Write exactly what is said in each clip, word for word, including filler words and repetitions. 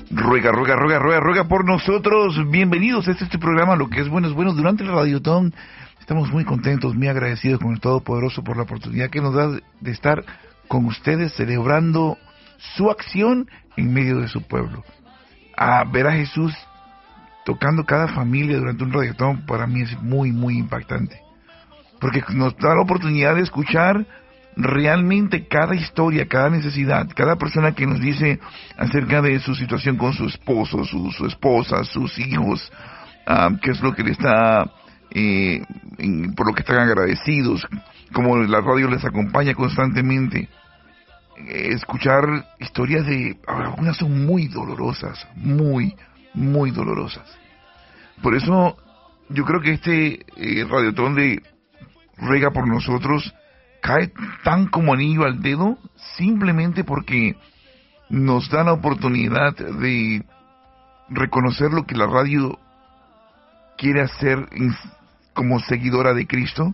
Ruega, ruega, ruega, ruega, ruega por nosotros. Bienvenidos a este, este programa, Lo que es bueno es bueno. Durante el Radiotón estamos muy contentos, muy agradecidos con el Todopoderoso por la oportunidad que nos da de estar con ustedes celebrando su acción en medio de su pueblo. A ver a Jesús tocando cada familia durante un Radiotón para mí es muy, muy impactante. Porque nos da la oportunidad de escuchar realmente cada historia, cada necesidad, cada persona que nos dice acerca de su situación con su esposo, su, su esposa, sus hijos, um, qué es lo que le está, eh, en, por lo que están agradecidos, como la radio les acompaña constantemente. Eh, escuchar historias de, algunas son muy dolorosas, muy, muy dolorosas. Por eso yo creo que este eh, Radiotón de Ruega por Nosotros cae tan como anillo al dedo, simplemente porque nos da la oportunidad de reconocer lo que la radio quiere hacer como seguidora de Cristo,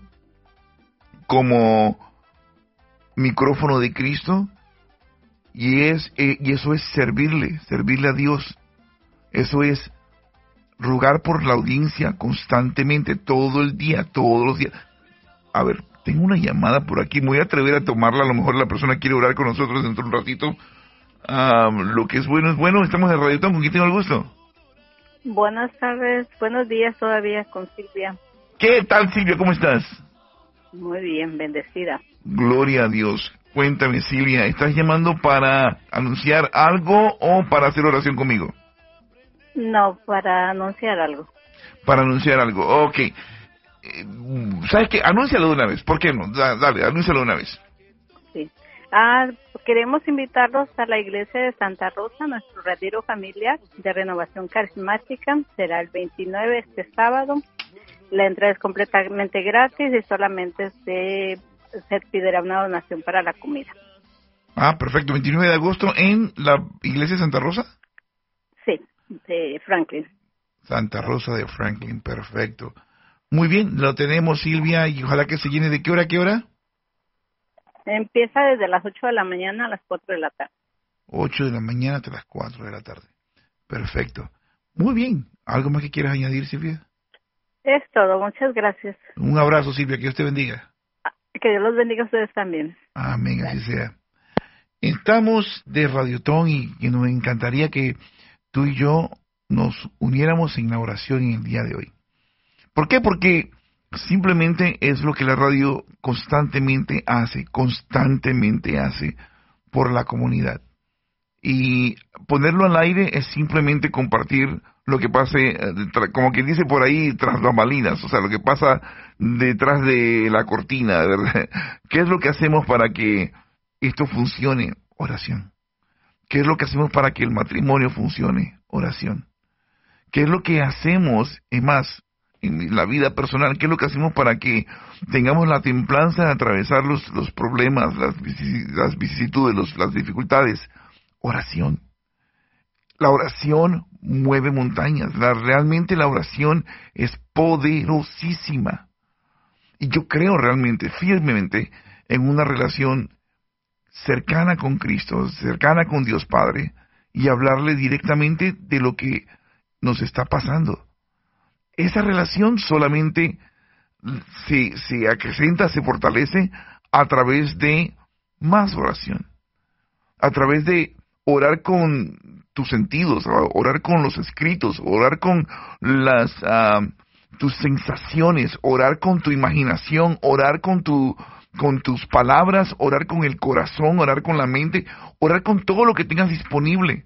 como micrófono de Cristo, y es eh, y eso es servirle, servirle a Dios. Eso es rogar por la audiencia constantemente, todo el día, todos los días. A ver, tengo una llamada por aquí, me voy a atrever a tomarla, a lo mejor la persona quiere orar con nosotros dentro de un ratito. Um, lo que es bueno es bueno, estamos en Radiotón, ¿con quién tengo el gusto? Buenas tardes, buenos días todavía con Silvia. ¿Qué tal, Silvia? ¿Cómo estás? Muy bien, bendecida. Gloria a Dios. Cuéntame, Silvia, ¿estás llamando para anunciar algo o para hacer oración conmigo? No, para anunciar algo. Para anunciar algo, ok. ¿Sabes qué? Anúncialo de una vez. ¿Por qué no? Dale, anúncialo de una vez. Sí. Ah, queremos invitarlos a la iglesia de Santa Rosa, nuestro retiro familiar de renovación carismática. Será el veintinueve, este sábado. La entrada es completamente gratis y solamente se, se pedirá una donación para la comida. Ah, perfecto. veintinueve de agosto en la iglesia de Santa Rosa. Sí, de Franklin. Santa Rosa de Franklin, perfecto. Muy bien, lo tenemos, Silvia, y ojalá que se llene. ¿De qué hora a qué hora? Empieza desde las ocho de la mañana a las cuatro de la tarde. ocho de la mañana hasta las cuatro de la tarde. Perfecto. Muy bien. ¿Algo más que quieras añadir, Silvia? Es todo, muchas gracias. Un abrazo, Silvia, que Dios te bendiga. Que Dios los bendiga a ustedes también. Amén, así sea. Estamos de Radiotón y, y nos encantaría que tú y yo nos uniéramos en la oración en el día de hoy. ¿Por qué? Porque simplemente es lo que la radio constantemente hace, constantemente hace por la comunidad. Y ponerlo al aire es simplemente compartir lo que pase, como quien dice por ahí, tras bambalinas, o sea, lo que pasa detrás de la cortina, ¿verdad? ¿Qué es lo que hacemos para que esto funcione? Oración. ¿Qué es lo que hacemos para que el matrimonio funcione? Oración. ¿Qué es lo que hacemos, es más, en la vida personal, qué es lo que hacemos para que tengamos la templanza de atravesar los, los problemas, las, las vicisitudes, los, las dificultades? Oración. La oración mueve montañas. La, realmente la oración es poderosísima. Y yo creo realmente, firmemente, en una relación cercana con Cristo, cercana con Dios Padre, y hablarle directamente de lo que nos está pasando. Esa relación solamente se, se acrecenta, se fortalece a través de más oración, a través de orar con tus sentidos, orar con los escritos, orar con las uh, tus sensaciones, orar con tu imaginación, orar con tu con tus palabras, orar con el corazón, orar con la mente, orar con todo lo que tengas disponible.